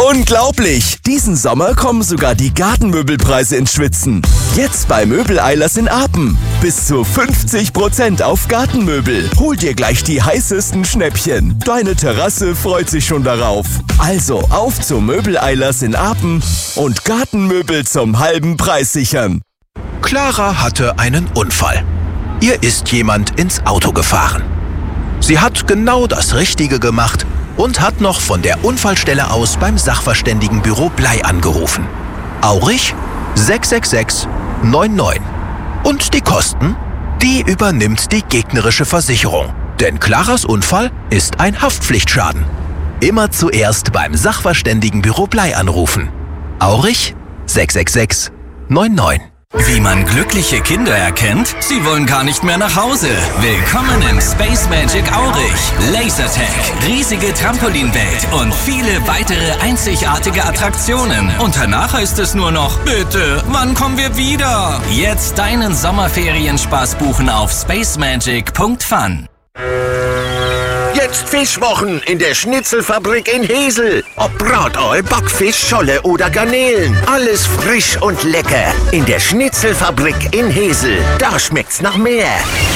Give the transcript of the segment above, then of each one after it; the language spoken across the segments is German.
Unglaublich! Diesen Sommer kommen sogar die Gartenmöbelpreise ins Schwitzen. Jetzt bei Möbel-Eilers in Apen. Bis zu 50% auf Gartenmöbel. Hol dir gleich die heißesten Schnäppchen. Deine Terrasse freut sich schon darauf. Also auf zu Möbel-Eilers in Apen und Gartenmöbel zum halben Preis sichern. Clara hatte einen Unfall. Ihr ist jemand ins Auto gefahren. Sie hat genau das Richtige gemacht und hat noch von der Unfallstelle aus beim Sachverständigenbüro Blei angerufen. Aurich 666 99. Und die Kosten? Die übernimmt die gegnerische Versicherung. Denn Claras Unfall ist ein Haftpflichtschaden. Immer zuerst beim Sachverständigenbüro Blei anrufen. Aurich 666 99. Wie man glückliche Kinder erkennt? Sie wollen gar nicht mehr nach Hause. Willkommen im Space Magic Aurich. Lasertag, riesige Trampolinwelt und viele weitere einzigartige Attraktionen. Und danach heißt es nur noch, bitte, wann kommen wir wieder? Jetzt deinen Sommerferienspaß buchen auf spacemagic.fun. Jetzt Fischwochen in der Schnitzelfabrik in Hesel. Ob Bratol, Backfisch, Scholle oder Garnelen. Alles frisch und lecker. In der Schnitzelfabrik in Hesel. Da schmeckt's nach mehr.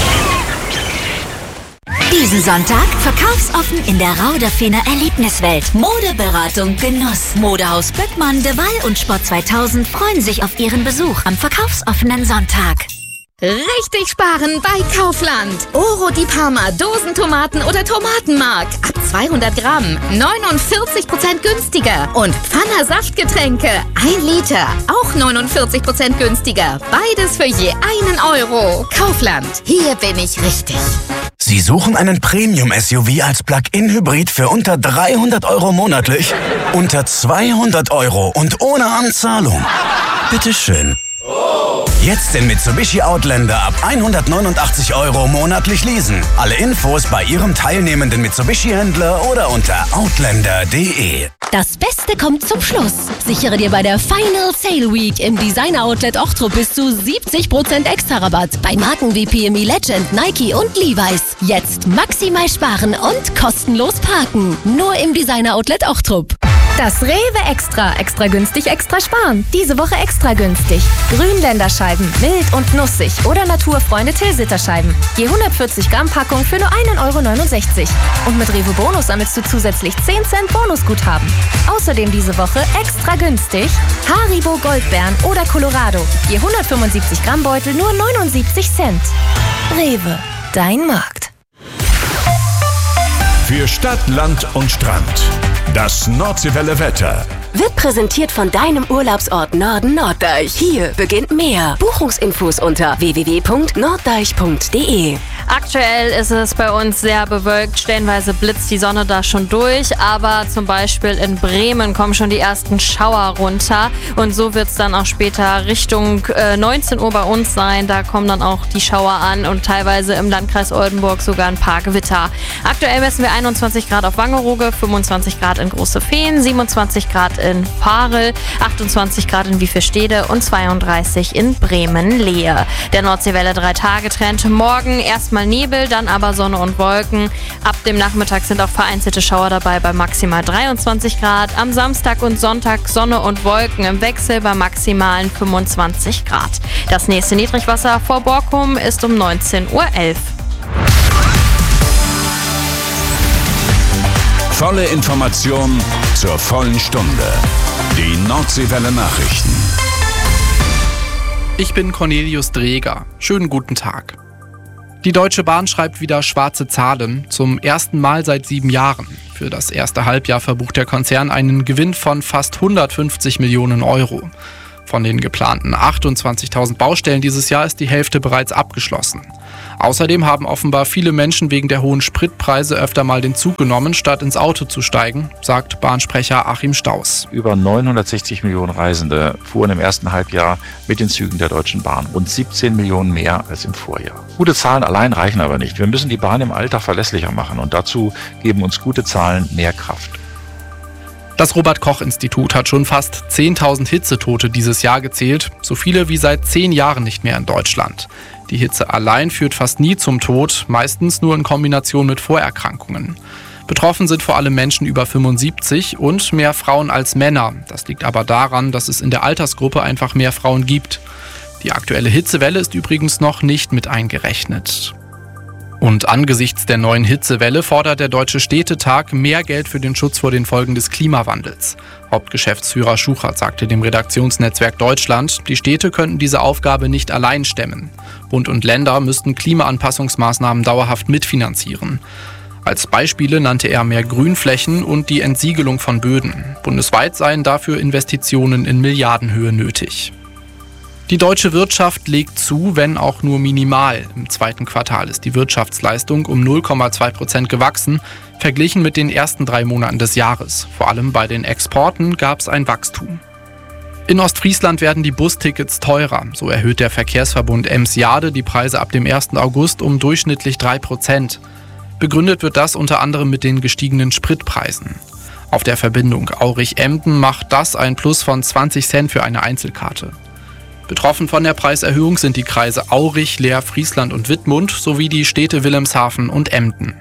Diesen Sonntag verkaufsoffen in der Rauderfener Erlebniswelt. Modeberatung Genuss. Modehaus Böckmann, De Waal und Sport 2000 freuen sich auf ihren Besuch am verkaufsoffenen Sonntag. Richtig sparen bei Kaufland. Oro di Parma, Dosentomaten oder Tomatenmark. Ab 200 Gramm, 49% günstiger. Und Pfanner Saftgetränke, 1 Liter, auch 49% günstiger. Beides für je 1 Euro. Kaufland, hier bin ich richtig. Sie suchen einen Premium-SUV als Plug-in-Hybrid für unter 300 Euro monatlich? Unter 200 Euro und ohne Anzahlung. Bitteschön. Jetzt den Mitsubishi Outlander ab 189 Euro monatlich leasen. Alle Infos bei Ihrem teilnehmenden Mitsubishi-Händler oder unter outlander.de. Das Beste kommt zum Schluss. Sichere dir bei der Final Sale Week im Designer Outlet Ochtrup bis zu 70% Extra-Rabatt bei Marken wie PME Legend, Nike und Levi's. Jetzt maximal sparen und kostenlos parken. Nur im Designer Outlet Ochtrup. Das Rewe Extra. Extra günstig, extra sparen. Diese Woche extra günstig. Grünländerscheiben, mild und nussig oder Naturfreunde Tilsiterscheiben. Je 140 Gramm Packung für nur 1,69 Euro. Und mit Rewe Bonus sammelst du zusätzlich 10 Cent Bonusguthaben. Außerdem diese Woche extra günstig Haribo Goldbeeren oder Colorado. Je 175 Gramm Beutel nur 79 Cent. Rewe, dein Markt. Für Stadt, Land und Strand. Das Nordseewelle Wetter. Wird präsentiert von deinem Urlaubsort Norden Norddeich. Hier beginnt mehr. Buchungsinfos unter www.norddeich.de. Aktuell ist es bei uns sehr bewölkt, stellenweise blitzt die Sonne da schon durch, aber zum Beispiel in Bremen kommen schon die ersten Schauer runter und so wird es dann auch später Richtung 19 Uhr bei uns sein. Da kommen dann auch die Schauer an und teilweise im Landkreis Oldenburg sogar ein paar Gewitter. Aktuell messen wir 21 Grad auf Wangerooge, 25 Grad in Große Feen, 27 Grad in Varel, 28 Grad in Wiefelstede und 32 in Bremen-Lehe. Der Nordseewelle 3-Tage-Trend. Morgen erstmal Nebel, dann aber Sonne und Wolken. Ab dem Nachmittag sind auch vereinzelte Schauer dabei bei maximal 23 Grad. Am Samstag und Sonntag Sonne und Wolken im Wechsel bei maximalen 25 Grad. Das nächste Niedrigwasser vor Borkum ist um 19:11 Uhr. Volle Information zur vollen Stunde. Die Nordseewelle Nachrichten. Ich bin Cornelius Dreger. Schönen guten Tag. Die Deutsche Bahn schreibt wieder schwarze Zahlen, zum ersten Mal seit 7 Jahren. Für das erste Halbjahr verbucht der Konzern einen Gewinn von fast 150 Millionen Euro. Von den geplanten 28.000 Baustellen dieses Jahr ist die Hälfte bereits abgeschlossen. Außerdem haben offenbar viele Menschen wegen der hohen Spritpreise öfter mal den Zug genommen, statt ins Auto zu steigen, sagt Bahnsprecher Achim Staus. Über 960 Millionen Reisende fuhren im ersten Halbjahr mit den Zügen der Deutschen Bahn. Rund 17 Millionen mehr als im Vorjahr. Gute Zahlen allein reichen aber nicht. Wir müssen die Bahn im Alltag verlässlicher machen und dazu geben uns gute Zahlen mehr Kraft. Das Robert-Koch-Institut hat schon fast 10.000 Hitzetote dieses Jahr gezählt, so viele wie seit 10 Jahren nicht mehr in Deutschland. Die Hitze allein führt fast nie zum Tod, meistens nur in Kombination mit Vorerkrankungen. Betroffen sind vor allem Menschen über 75 und mehr Frauen als Männer. Das liegt aber daran, dass es in der Altersgruppe einfach mehr Frauen gibt. Die aktuelle Hitzewelle ist übrigens noch nicht mit eingerechnet. Und angesichts der neuen Hitzewelle fordert der Deutsche Städtetag mehr Geld für den Schutz vor den Folgen des Klimawandels. Hauptgeschäftsführer Schuchert sagte dem Redaktionsnetzwerk Deutschland, die Städte könnten diese Aufgabe nicht allein stemmen. Bund und Länder müssten Klimaanpassungsmaßnahmen dauerhaft mitfinanzieren. Als Beispiele nannte er mehr Grünflächen und die Entsiegelung von Böden. Bundesweit seien dafür Investitionen in Milliardenhöhe nötig. Die deutsche Wirtschaft legt zu, wenn auch nur minimal. Im zweiten Quartal ist die Wirtschaftsleistung um 0,2% gewachsen, verglichen mit den ersten 3 Monaten des Jahres. Vor allem bei den Exporten gab es ein Wachstum. In Ostfriesland werden die Bustickets teurer. So erhöht der Verkehrsverbund Emsjade die Preise ab dem 1. August um durchschnittlich 3%. Begründet wird das unter anderem mit den gestiegenen Spritpreisen. Auf der Verbindung Aurich-Emden macht das ein Plus von 20 Cent für eine Einzelkarte. Betroffen von der Preiserhöhung sind die Kreise Aurich, Leer, Friesland und Wittmund sowie die Städte Wilhelmshaven und Emden.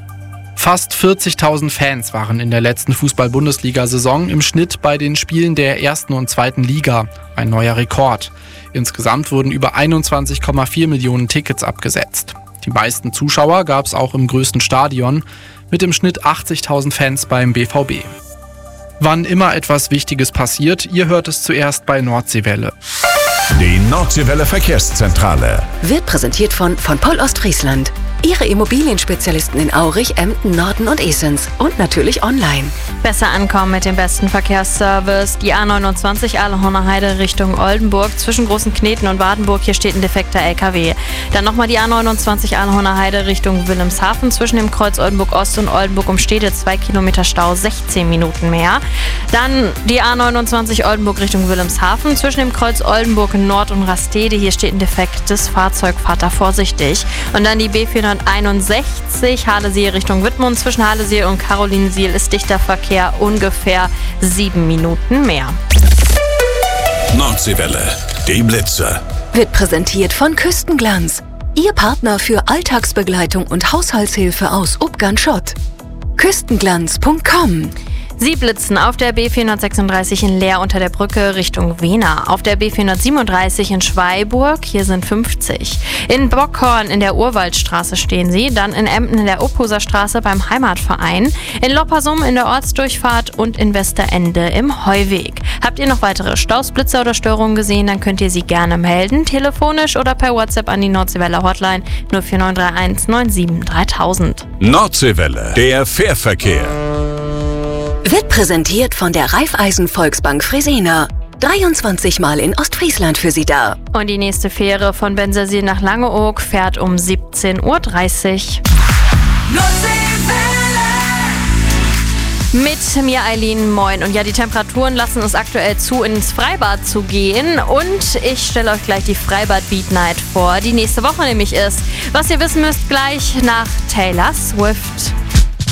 Fast 40.000 Fans waren in der letzten Fußball-Bundesliga-Saison im Schnitt bei den Spielen der 1. und 2. Liga. Ein neuer Rekord. Insgesamt wurden über 21,4 Millionen Tickets abgesetzt. Die meisten Zuschauer gab es auch im größten Stadion, mit im Schnitt 80.000 Fans beim BVB. Wann immer etwas Wichtiges passiert, ihr hört es zuerst bei Nordseewelle. Die Nordseewelle Verkehrszentrale wird präsentiert von Poll Ostfriesland. Ihre Immobilienspezialisten in Aurich, Emden, Norden und Esens. Und natürlich online. Besser ankommen mit dem besten Verkehrsservice. Die A29 Ahlhorner Heide Richtung Oldenburg zwischen Großen Kneten und Wardenburg. Hier steht ein defekter LKW. Dann nochmal die A29 Ahlhorner Heide Richtung Wilhelmshaven zwischen dem Kreuz Oldenburg Ost und Oldenburg Umstede. 2 Kilometer Stau, 16 Minuten mehr. Dann die A29 Oldenburg Richtung Wilhelmshaven zwischen dem Kreuz Oldenburg Nord und Rastede. Hier steht ein defektes Fahrzeug. Fahrt da vorsichtig. Und dann die B461 Halesiel Richtung Wittmund. Zwischen Halesiel und Carolinsiel ist dichter Verkehr, ungefähr 7 Minuten mehr. Nordseewelle, die Blitze. Wird präsentiert von Küstenglanz. Ihr Partner für Alltagsbegleitung und Haushaltshilfe aus Ubgan-Schott. Küstenglanz.com. Sie blitzen auf der B436 in Leer unter der Brücke Richtung Wena. Auf der B437 in Schweiburg, hier sind 50. In Bockhorn in der Urwaldstraße stehen Sie. Dann in Emden in der Uphuser Straße beim Heimatverein. In Loppersum in der Ortsdurchfahrt und in Westerende im Heuweg. Habt ihr noch weitere Staus, Blitzer oder Störungen gesehen, dann könnt ihr sie gerne melden. Telefonisch oder per WhatsApp an die Nordseewelle Hotline 04931 97 3000. Nordseewelle, der Fährverkehr. Wird präsentiert von der Raiffeisen Volksbank Fresena. 23 Mal in Ostfriesland für Sie da. Und die nächste Fähre von Bensersiel nach Langeoog fährt um 17:30 Uhr. Mit mir Eileen, moin. Und ja, die Temperaturen lassen es aktuell zu, ins Freibad zu gehen. Und ich stelle euch gleich die Freibad Beat Night vor, die nächste Woche nämlich ist. Was ihr wissen müsst, gleich nach Taylor Swift.